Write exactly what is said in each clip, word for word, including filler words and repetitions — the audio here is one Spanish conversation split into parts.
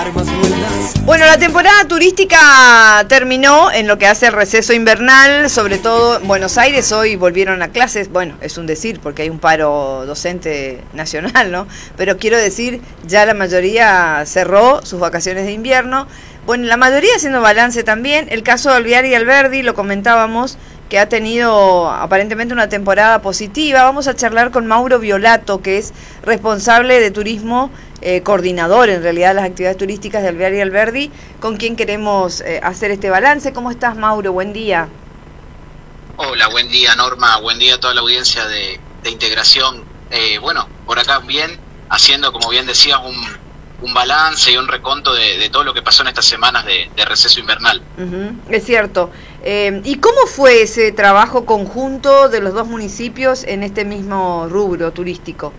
Bueno, la temporada turística terminó en lo que hace el receso invernal, sobre todo en Buenos Aires. Hoy volvieron a clases, bueno, es un decir porque hay un paro docente nacional, ¿no? Pero quiero decir, ya la mayoría cerró sus vacaciones de invierno. Bueno, la mayoría haciendo balance también. El caso de Alvear y Alberdi, lo comentábamos, que ha tenido aparentemente una temporada positiva. Vamos a charlar con Mauro Violato, que es responsable de turismo, eh, coordinador en realidad de las actividades turísticas de Alvear y Alberdi, con quien queremos eh, hacer este balance. ¿Cómo estás, Mauro? Buen día. Hola, buen día, Norma, buen día a toda la audiencia de, de Integración. Eh, bueno, por acá bien, haciendo, como bien decías, un, un balance y un reconto de, de todo lo que pasó en estas semanas de, de receso invernal. Uh-huh, es cierto. Eh, ¿Y cómo fue ese trabajo conjunto de los dos municipios en este mismo rubro turístico?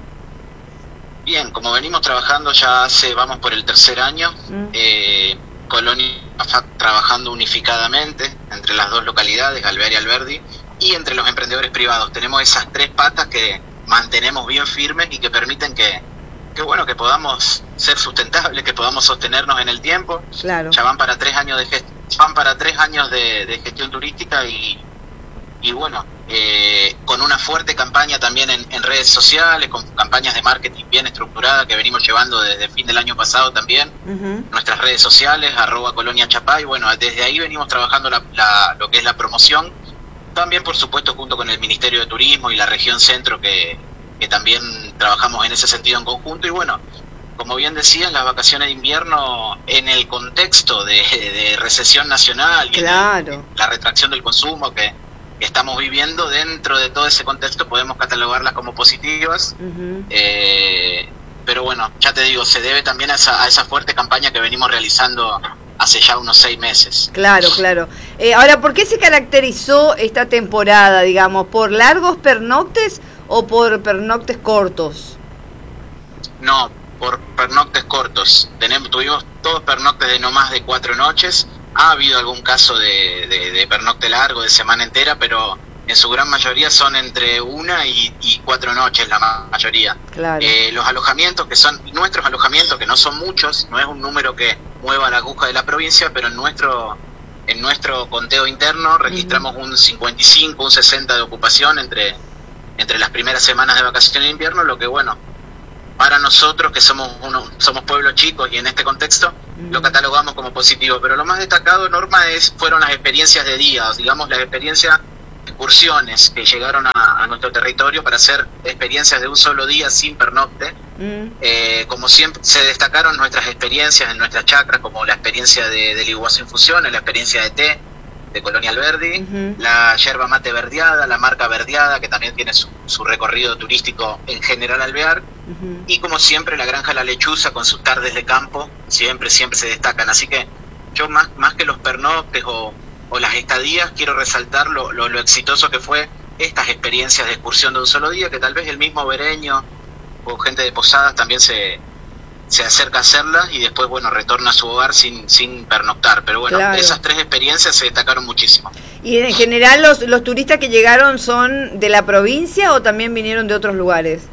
Bien, como venimos trabajando ya hace, vamos por el tercer año, uh-huh. eh, Colonia trabajando unificadamente entre las dos localidades, Alvear y Alberdi, y entre los emprendedores privados. Tenemos esas tres patas que mantenemos bien firmes y que permiten que, que bueno, que podamos ser sustentables, que podamos sostenernos en el tiempo. Claro. Ya van para tres años de gestión. Van para tres años de, de gestión turística y, y bueno, eh, con una fuerte campaña también en, en redes sociales, con campañas de marketing bien estructuradas que venimos llevando desde el fin del año pasado también, uh-huh. Nuestras redes sociales, arroba Colonia Chapay, bueno, desde ahí venimos trabajando la, la, lo que es la promoción, también por supuesto junto con el Ministerio de Turismo y la región centro que, que también trabajamos en ese sentido en conjunto y bueno, como bien decían, las vacaciones de invierno en el contexto de, de recesión nacional y claro. el, la retracción del consumo que, que estamos viviendo, dentro de todo ese contexto podemos catalogarlas como positivas, uh-huh. eh, pero bueno, ya te digo, se debe también a esa, a esa fuerte campaña que venimos realizando hace ya unos seis meses. Claro, claro. Eh, ahora, ¿por qué se caracterizó esta temporada, digamos, por largos pernoctes o por pernoctes cortos? No, por pernoctes cortos. Tenemos, tuvimos todos pernoctes de no más de cuatro noches. Ha habido algún caso de, de, de pernocte largo, de semana entera, pero en su gran mayoría son entre una y, y cuatro noches la mayoría. Claro. Eh, los alojamientos, que son nuestros alojamientos, que no son muchos, no es un número que mueva la aguja de la provincia, pero en nuestro en nuestro conteo interno registramos uh-huh. un cincuenta y cinco, un sesenta de ocupación entre, entre las primeras semanas de vacaciones de invierno, lo que bueno, para nosotros que somos uno, somos pueblos chicos y en este contexto mm. lo catalogamos como positivo, pero lo más destacado, Norma, es fueron las experiencias de días, digamos las experiencias, excursiones que llegaron a, a nuestro territorio para hacer experiencias de un solo día sin pernocte. Mm. Eh, como siempre se destacaron nuestras experiencias en nuestras chacras, como la experiencia de, de liguazo infusiones, la experiencia de té de Colonia Alberdi, uh-huh. la yerba mate verdeada, la marca verdeada, que también tiene su, su recorrido turístico en general Alvear, uh-huh. y como siempre la granja La Lechuza con sus tardes de campo, siempre, siempre se destacan. Así que yo más, más que los pernoctes o, o las estadías, quiero resaltar lo, lo, lo exitoso que fue estas experiencias de excursión de un solo día, que tal vez el mismo vereño o gente de Posadas también se... se acerca a hacerlas y después, bueno, retorna a su hogar sin sin pernoctar. Pero bueno, claro. Esas tres experiencias se destacaron muchísimo. ¿Y en general los, los turistas que llegaron son de la provincia o también vinieron de otros lugares?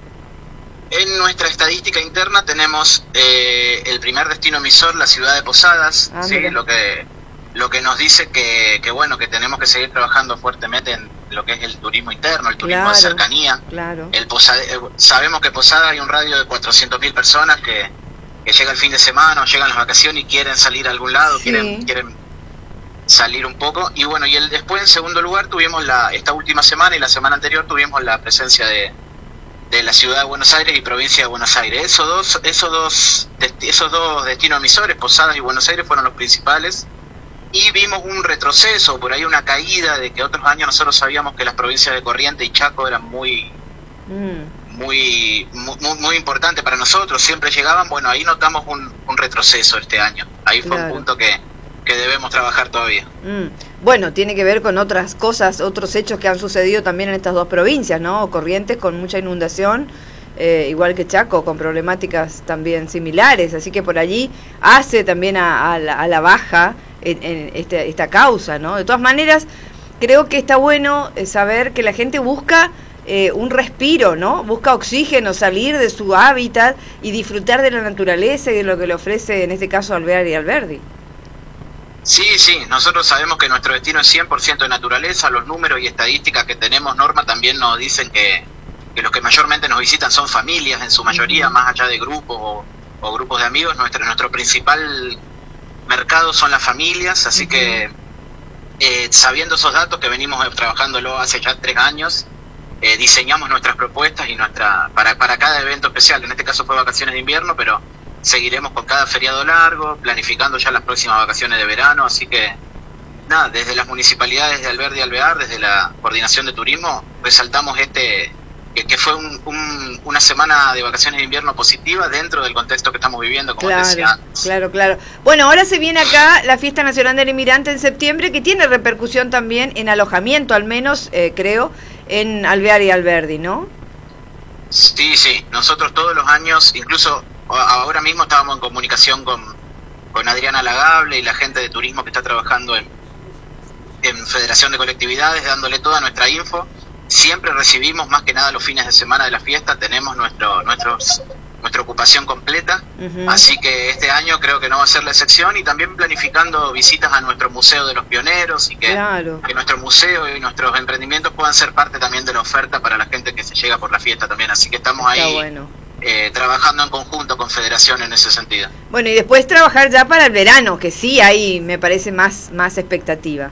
En nuestra estadística interna tenemos eh, el primer destino emisor, la ciudad de Posadas, ah, ¿sí? lo que lo que nos dice que, que, bueno, que tenemos que seguir trabajando fuertemente en lo que es el turismo interno, el turismo claro, de cercanía. Claro. El Posada, sabemos que Posadas hay un radio de cuatrocientas mil personas que, que llega el fin de semana o llegan las vacaciones y quieren salir a algún lado, sí. quieren quieren salir un poco. Y bueno, y el después en segundo lugar tuvimos la esta última semana y la semana anterior tuvimos la presencia de, de la ciudad de Buenos Aires y provincia de Buenos Aires. Esos dos, esos dos, esos dos destinos emisores, Posadas y Buenos Aires, fueron los principales. Y vimos un retroceso, por ahí una caída de que otros años nosotros sabíamos que las provincias de Corrientes y Chaco eran muy, mm. muy, muy, muy importantes para nosotros, siempre llegaban. Bueno, ahí notamos un, un retroceso este año. Ahí fue claro. un punto que, que debemos trabajar todavía. Mm. Bueno, tiene que ver con otras cosas, otros hechos que han sucedido también en estas dos provincias, ¿no? Corrientes con mucha inundación, eh, igual que Chaco, con problemáticas también similares, así que por allí hace también a, a, la, a la baja en, en este, esta causa, ¿no? De todas maneras, creo que está bueno saber que la gente busca eh, un respiro, ¿no? Busca oxígeno, salir de su hábitat y disfrutar de la naturaleza y de lo que le ofrece, en este caso, Alvear y Alberdi. Sí, sí, nosotros sabemos que nuestro destino es cien por ciento de naturaleza. Los números y estadísticas que tenemos, Norma, también nos dicen que, que los que mayormente nos visitan son familias, en su mayoría, más allá de grupos o, o grupos de amigos. Nuestro, nuestro principal mercado son las familias, así uh-huh. que eh, sabiendo esos datos que venimos trabajándolo hace ya tres años, eh, diseñamos nuestras propuestas y nuestra para, para cada evento especial. En este caso fue vacaciones de invierno, pero seguiremos con cada feriado largo, planificando ya las próximas vacaciones de verano, así que nada, desde las municipalidades de Alberdi y Alvear, desde la coordinación de turismo, resaltamos este que, que fue un, un, una semana de vacaciones de invierno positiva dentro del contexto que estamos viviendo, como claro, decía antes. Claro, claro. Bueno, ahora se viene acá la Fiesta Nacional del Inmigrante en septiembre, que tiene repercusión también en alojamiento, al menos, eh, creo, en Alvear y Alberdi, ¿no? Sí, sí, nosotros todos los años, incluso ahora mismo estábamos en comunicación con, con Adriana Lagable y la gente de turismo que está trabajando en, en Federación de Colectividades, dándole toda nuestra info. Siempre recibimos, más que nada los fines de semana de la fiesta, tenemos nuestro nuestros nuestra ocupación completa, uh-huh. así que este año creo que no va a ser la excepción, y también planificando visitas a nuestro Museo de los Pioneros, y que, claro. que nuestro museo y nuestros emprendimientos puedan ser parte también de la oferta para la gente que se llega por la fiesta también, así que estamos ahí. Está bueno. Eh, trabajando en conjunto con Federación en ese sentido. Bueno, y después trabajar ya para el verano, que sí hay, me parece, más, más expectativa.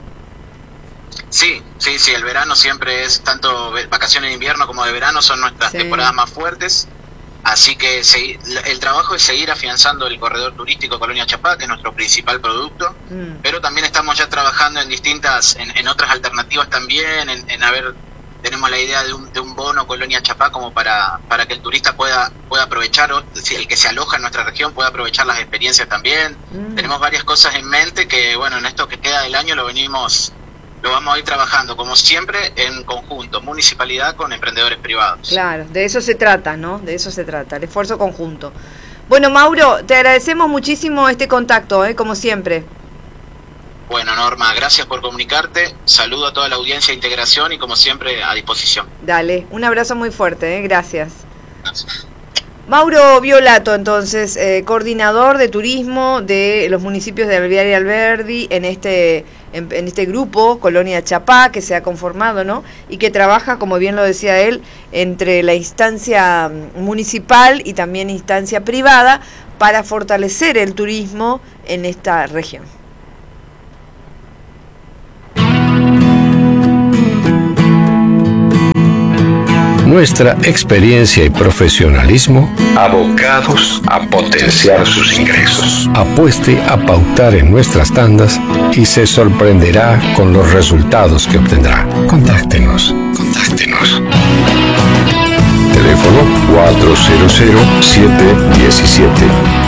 Sí, sí, sí, el verano siempre es, tanto vacaciones de invierno como de verano son nuestras sí. temporadas más fuertes, así que se, el trabajo es seguir afianzando el corredor turístico Colonia Chapá, que es nuestro principal producto, mm. pero también estamos ya trabajando en distintas, en, en otras alternativas también, en, en haber... Tenemos la idea de un, de un bono Colonia Chapá como para, para que el turista pueda pueda aprovechar, o si el que se aloja en nuestra región pueda aprovechar las experiencias también. Mm. Tenemos varias cosas en mente que, bueno, en esto que queda del año lo venimos, lo vamos a ir trabajando, como siempre, en conjunto, municipalidad con emprendedores privados. Claro, de eso se trata, ¿no? De eso se trata, el esfuerzo conjunto. Bueno, Mauro, te agradecemos muchísimo este contacto, ¿eh? Como siempre. Bueno, Norma, gracias por comunicarte. Saludo a toda la audiencia de Integración y, como siempre, a disposición. Dale, un abrazo muy fuerte, ¿eh? Gracias. Gracias. Mauro Violato, entonces, eh, coordinador de turismo de los municipios de Alvear y Alberdi en este, en, en este grupo, Colonia Chapá, que se ha conformado, ¿no? Y que trabaja, como bien lo decía él, entre la instancia municipal y también instancia privada para fortalecer el turismo en esta región. Nuestra experiencia y profesionalismo abocados a potenciar sus ingresos. Apueste a pautar en nuestras tandas y se sorprenderá con los resultados que obtendrá. Contáctenos, contáctenos. Teléfono cuatro cero cero, siete uno siete.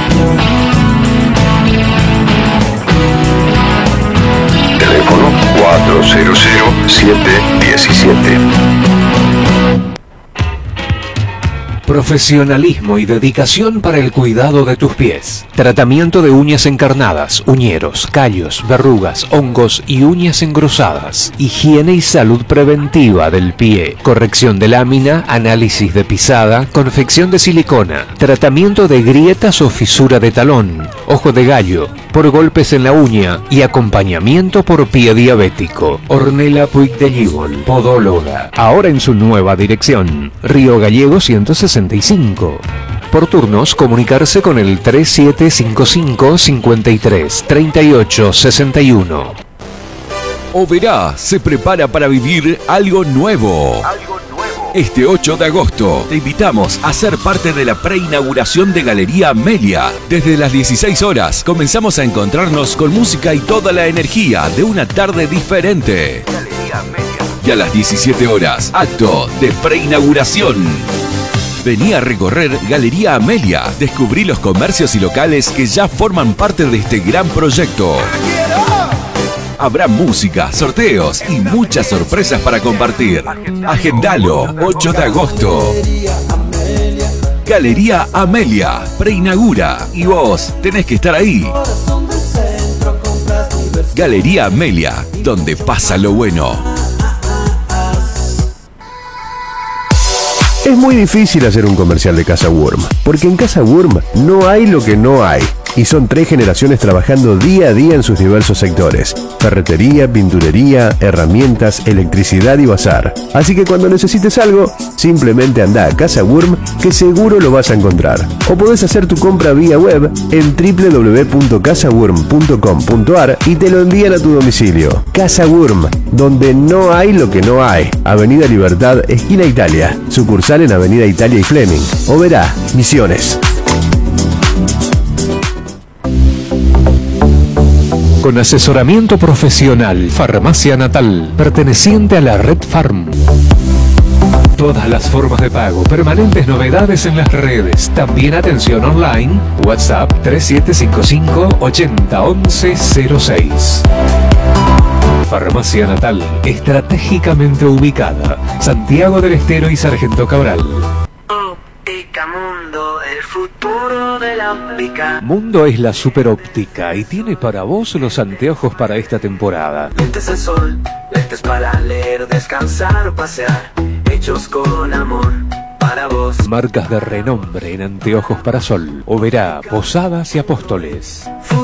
Teléfono cuatro cero cero, siete uno siete. Profesionalismo y dedicación para el cuidado de tus pies. Tratamiento de uñas encarnadas, uñeros, callos, verrugas, hongos y uñas engrosadas. Higiene y salud preventiva del pie. Corrección de lámina, análisis de pisada, confección de silicona. Tratamiento de grietas o fisura de talón, ojo de gallo, por golpes en la uña y acompañamiento por pie diabético. Ornella Puig de Gibol, podóloga. Ahora en su nueva dirección. Río Gallego ciento sesenta y cinco. Por turnos, comunicarse con el tres siete cinco cinco, cinco tres, tres ocho seis uno. Oberá se prepara para vivir algo nuevo. Algo nuevo. Este ocho de agosto te invitamos a ser parte de la preinauguración de Galería Amelia. Desde las dieciséis horas comenzamos a encontrarnos con música y toda la energía de una tarde diferente. Galería Amelia. Y a las diecisiete horas, acto de preinauguración. Vení a recorrer Galería Amelia. Descubrí los comercios y locales que ya forman parte de este gran proyecto. Habrá música, sorteos y muchas sorpresas para compartir. Agendalo, ocho de agosto. Galería Amelia preinaugura y vos tenés que estar ahí. Galería Amelia, donde pasa lo bueno. Es muy difícil hacer un comercial de Casa Wurm, porque en Casa Wurm no hay lo que no hay. Y son tres generaciones trabajando día a día en sus diversos sectores: ferretería, pinturería, herramientas, electricidad y bazar. Así que cuando necesites algo, simplemente anda a Casa Wurm, que seguro lo vas a encontrar. O podés hacer tu compra vía web en doble u doble u doble u punto casa wurm punto com punto a r y te lo envían a tu domicilio. Casa Wurm, donde no hay lo que no hay. Avenida Libertad, esquina Italia. Sucursal en Avenida Italia y Fleming. Oberá, Misiones. Con asesoramiento profesional, Farmacia Natal, perteneciente a la Red Farm. Todas las formas de pago, permanentes novedades en las redes, también atención online, WhatsApp tres siete cinco cinco, ocho cero uno uno cero seis. Farmacia Natal, estratégicamente ubicada, Santiago del Estero y Sargento Cabral. Óptica Mundo, el futuro de la óptica. Mundo es la superóptica y tiene para vos los anteojos para esta temporada. Lentes de sol, lentes para leer, descansar o pasear, hechos con amor para vos. Marcas de renombre en anteojos para sol, Oberá, Posadas y Apóstoles. Futuro